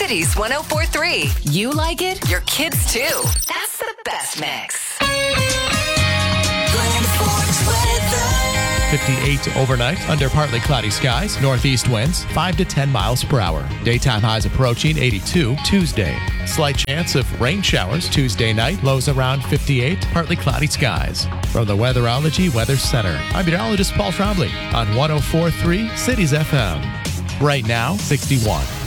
Cities 104.3. You like it, your kids too. That's the best mix. 58 overnight under partly cloudy skies. Northeast winds 5 to 10 miles per hour. Daytime highs approaching 82 Tuesday. Slight chance of rain showers Tuesday night. Lows around 58. Partly cloudy skies. From the Weatherology Weather Center, I'm meteorologist Paul Trombley on 104.3 Cities FM. Right now, 61.